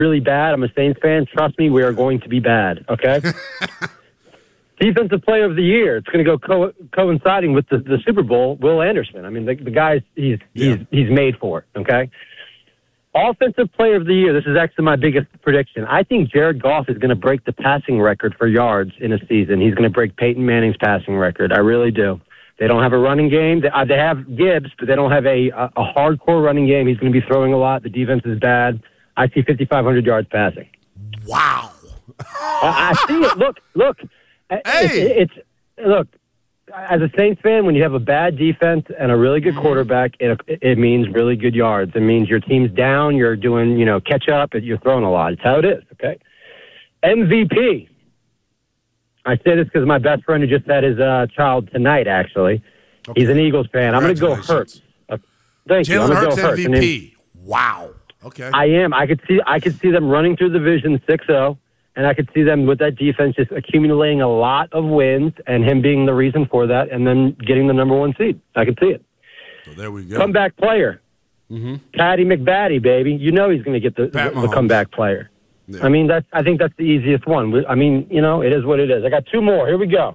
really bad. I'm a Saints fan. Trust me, we are going to be bad, okay? Defensive Player of the Year. It's going to go coinciding with the Super Bowl, Will Anderson. I mean, the guy's he's made for it, okay? Offensive Player of the Year. This is actually my biggest prediction. I think Jared Goff is going to break the passing record for yards in a season. He's going to break Peyton Manning's passing record. I really do. They don't have a running game. They have Gibbs, but they don't have a hardcore running game. He's going to be throwing a lot. The defense is bad. I see 5,500 yards passing. Wow. I see it. Look. Hey. Look. As a Saints fan, when you have a bad defense and a really good quarterback, it means really good yards. It means your team's down, you're doing, catch up, and you're throwing a lot. It's how it is, okay? MVP. I say this because my best friend who just had his child tonight, actually. Okay. He's an Eagles fan. I'm going to go Hurts. Thank you. I'm going to go Hurts. MVP. Wow. Okay. I am. I could see them running through the division 6-0. And I could see them with that defense just accumulating a lot of wins and him being the reason for that and then getting the number 1 seed. I could see it. So there we go. Comeback player. Patty McBatty, baby. You know he's going to get the comeback player. Yeah. I mean, I think that's the easiest one. I mean, it is what it is. I got 2 more. Here we go.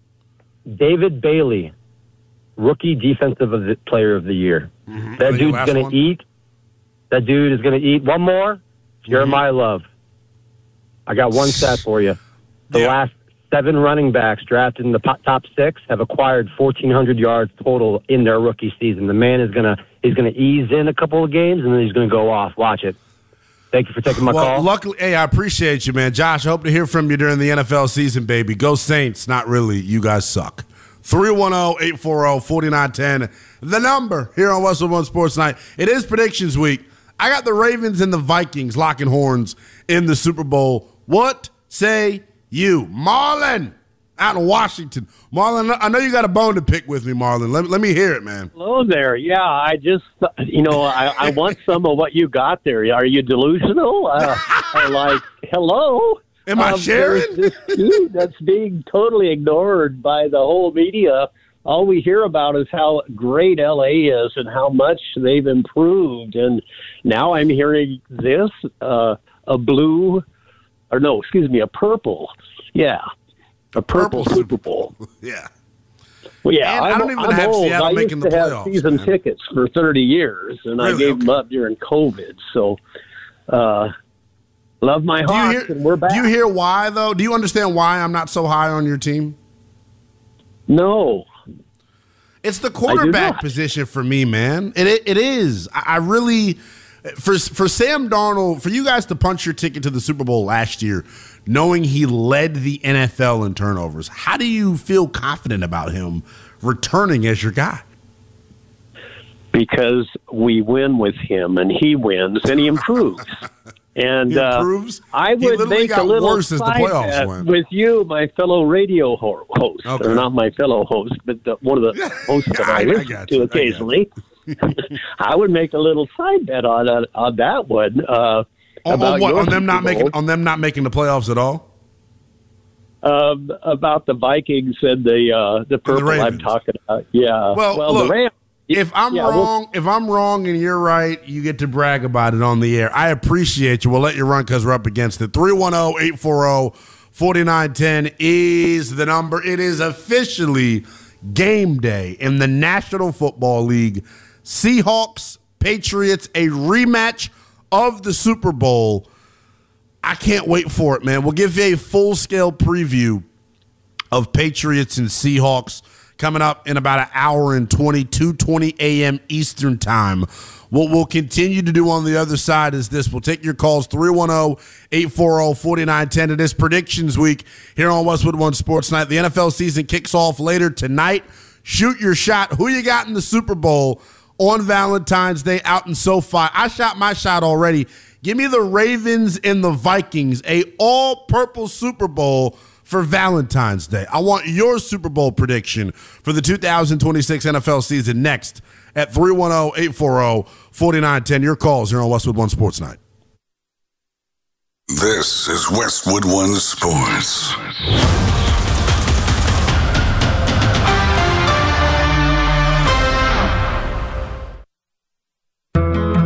David Bailey, Rookie Defensive Player of the Year. That dude's going to eat. That dude is going to eat. One more. Jeremiah Love. I got one stat for you. The last 7 running backs drafted in the top 6 have acquired 1,400 yards total in their rookie season. The man is gonna ease in a couple of games and then he's gonna go off. Watch it. Thank you for taking my call. Luckily, hey, I appreciate you, man. Josh, I hope to hear from you during the NFL season, baby. Go Saints. Not really. You guys suck. 310-840-4910. The number here on Westwood One Sports Night. It is predictions week. I got the Ravens and the Vikings locking horns in the Super Bowl. What say you? Marlon out in Washington. Marlon, I know you got a bone to pick with me, Marlon. Let me hear it, man. Hello there. Yeah, I just, I want some of what you got there. Are you delusional? Hello? Am I sharing? There's this dude that's being totally ignored by the whole media. All we hear about is how great LA is and how much they've improved. And now I'm hearing this, a purple. Yeah. A purple Super Bowl. Yeah. Well, yeah, I don't even have Seattle making the playoffs. I used to have season tickets for 30 years, and I gave them up during COVID. So, love my Hawks, and we're back. Do you hear why, though? Do you understand why I'm not so high on your team? No. It's the quarterback position for me, man. It is. I really, for Sam Darnold, for you guys to punch your ticket to the Super Bowl last year, knowing he led the NFL in turnovers, how do you feel confident about him returning as your guy? Because we win with him, and he wins, and he improves. And he improves? I would make a little side with you, my fellow radio host. Okay. Or not my fellow host, but one of the hosts that I listen to occasionally. I would make a little side bet on that one. On them not making the playoffs at all? About the Vikings and the purple I'm talking about. Yeah. Well look, the Rams. If I'm wrong and you're right, you get to brag about it on the air. I appreciate you. We'll let you run because we're up against it. 310-840-4910 is the number. It is officially game day in the National Football League. Seahawks, Patriots, a rematch of the Super Bowl. I can't wait for it, man. We'll give you a full-scale preview of Patriots and Seahawks coming up in about an hour and 2:20 a.m. Eastern time. What we'll continue to do on the other side is this. We'll take your calls, 310-840-4910. It is predictions week here on Westwood One Sports Night. The NFL season kicks off later tonight. Shoot your shot. Who you got in the Super Bowl on Valentine's Day out in SoFi? I shot my shot already. Give me the Ravens and the Vikings, a all-purple Super Bowl for Valentine's Day. I want your Super Bowl prediction for the 2026 NFL season next at 310-840-4910. Your calls here on Westwood One Sports Night. This is Westwood One Sports.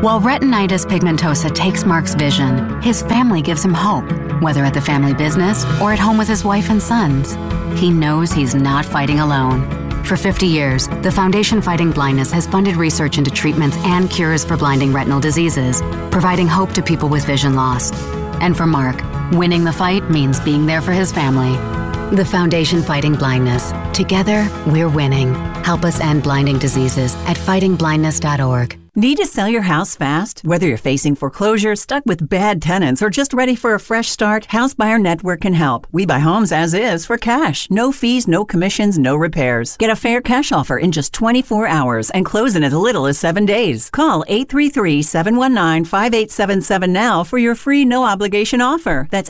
While retinitis pigmentosa takes Mark's vision, his family gives him hope, whether at the family business or at home with his wife and sons. He knows he's not fighting alone. For 50 years, the Foundation Fighting Blindness has funded research into treatments and cures for blinding retinal diseases, providing hope to people with vision loss. And for Mark, winning the fight means being there for his family. The Foundation Fighting Blindness. Together, we're winning. Help us end blinding diseases at fightingblindness.org. Need to sell your house fast? Whether you're facing foreclosure, stuck with bad tenants, or just ready for a fresh start, House Buyer Network can help. We buy homes as is for cash. No fees, no commissions, no repairs. Get a fair cash offer in just 24 hours and close in as little as 7 days. Call 833-719-5877 now for your free no-obligation offer. That's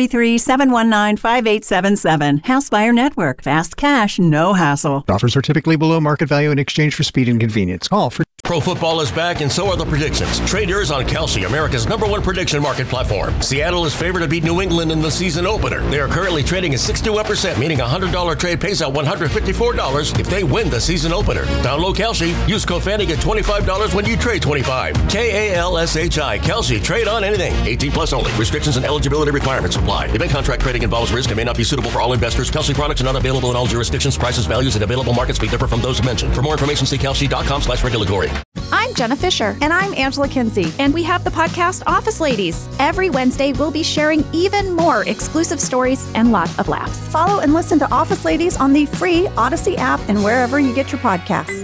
833-719-5877. House Buyer Network. Fast cash, no hassle. Offers are typically below market value in exchange for speed and convenience. Call for... Pro football is back, and so are the predictions. Trade yours on Kalshi, America's #1 prediction market platform. Seattle is favored to beat New England in the season opener. They are currently trading at 61%, meaning a $100 trade pays out $154 if they win the season opener. Download Kalshi. Use code FANNY, get $25 when you trade $25. KALSHI. Kalshi. Trade on anything. 18 plus only. Restrictions and eligibility requirements apply. Event contract trading involves risk and may not be suitable for all investors. Kalshi products are not available in all jurisdictions. Prices, values, and available markets may differ from those mentioned. For more information, see kalshi.com/regulatory. I'm Jenna Fisher. And I'm Angela Kinsey. And we have the podcast Office Ladies. Every Wednesday, we'll be sharing even more exclusive stories and lots of laughs. Follow and listen to Office Ladies on the free Odyssey app and wherever you get your podcasts.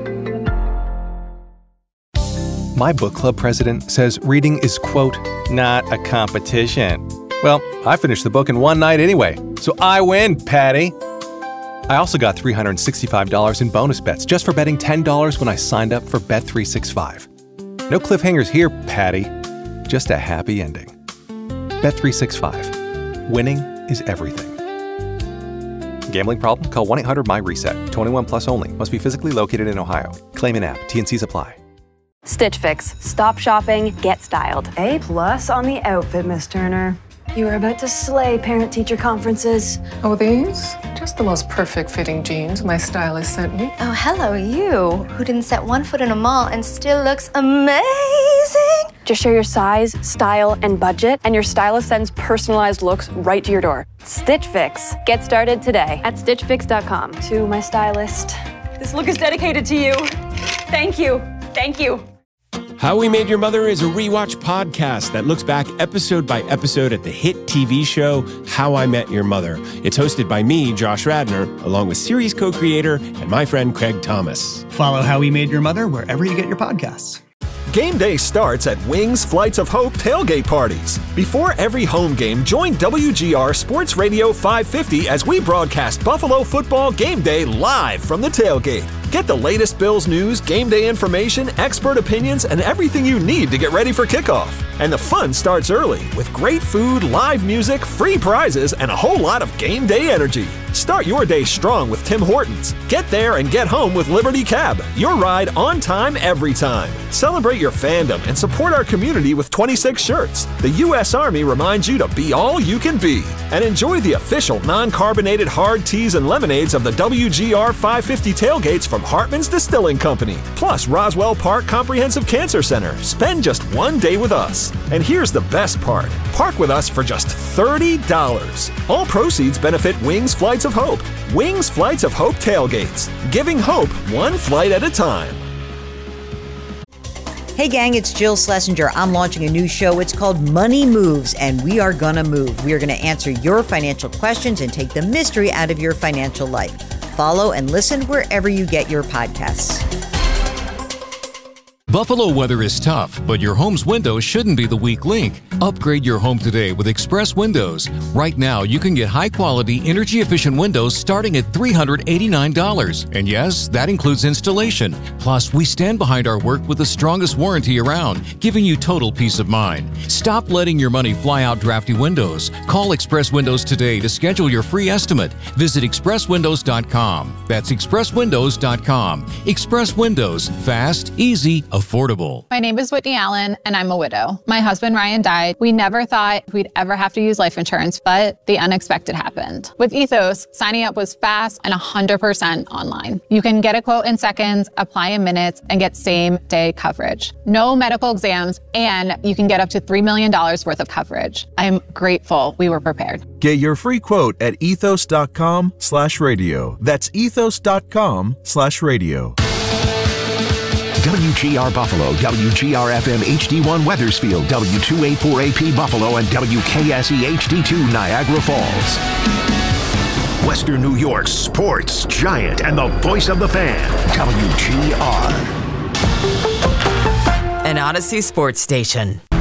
My book club president says reading is, quote, not a competition. Well, I finished the book in one night anyway, so I win, Patty. I also got $365 in bonus bets just for betting $10 when I signed up for Bet365. No cliffhangers here, Patty. Just a happy ending. Bet365. Winning is everything. Gambling problem? Call 1-800-MY-RESET. 21 plus only. Must be physically located in Ohio. Claim in app. T&Cs apply. Stitch Fix. Stop shopping, get styled. A+ on the outfit, Miss Turner. You are about to slay parent-teacher conferences. Oh, these? Just the most perfect fitting jeans my stylist sent me. Oh, hello, you, who didn't set one foot in a mall and still looks amazing. Just share your size, style, and budget, and your stylist sends personalized looks right to your door. Stitch Fix. Get started today at StitchFix.com. To my stylist, this look is dedicated to you. Thank you. Thank you. How We Made Your Mother is a rewatch podcast that looks back episode by episode at the hit TV show How I Met Your Mother. It's hosted by me, Josh Radnor, along with series co-creator and my friend Craig Thomas. Follow How We Made Your Mother wherever you get your podcasts. Game day starts at Wings Flights of Hope tailgate parties. Before every home game, join WGR Sports Radio 550 as we broadcast Buffalo football game day live from the tailgate. Get the latest Bills news, game day information, expert opinions, and everything you need to get ready for kickoff. And the fun starts early with great food, live music, free prizes, and a whole lot of game day energy. Start your day strong with Tim Hortons. Get there and get home with Liberty Cab. Your ride on time every time. Celebrate your fandom and support our community with 26 shirts. The U.S. Army reminds you to be all you can be. And enjoy the official non-carbonated hard teas and lemonades of the WGR 550 tailgates from Hartman's Distilling Company. Plus Roswell Park Comprehensive Cancer Center. Spend just one day with us. And here's the best part. Park with us for just $30. All proceeds benefit Wings Flights of Hope. Wings Flights of Hope tailgates. Giving hope one flight at a time. Hey gang, it's Jill Schlesinger. I'm launching a new show. It's called Money Moves, and we are gonna move. We are gonna answer your financial questions and take the mystery out of your financial life. Follow and listen wherever you get your podcasts. Buffalo weather is tough, but your home's windows shouldn't be the weak link. Upgrade your home today with Express Windows. Right now, you can get high-quality, energy-efficient windows starting at $389. And yes, that includes installation. Plus, we stand behind our work with the strongest warranty around, giving you total peace of mind. Stop letting your money fly out drafty windows. Call Express Windows today to schedule your free estimate. Visit expresswindows.com. That's expresswindows.com. Express Windows. Fast, easy, affordable. affordable. My name is Whitney Allen, and I'm a widow. My husband, Ryan, died. We never thought we'd ever have to use life insurance, but the unexpected happened. With Ethos, signing up was fast and 100% online. You can get a quote in seconds, apply in minutes, and get same-day coverage. No medical exams, and you can get up to $3 million worth of coverage. I'm grateful we were prepared. Get your free quote at ethos.com/radio. That's ethos.com/radio. WGR Buffalo, WGR-FM HD1 Wethersfield, W284AP Buffalo, and WKSE HD2 Niagara Falls. Western New York's sports giant and the voice of the fan, WGR. An Odyssey sports station.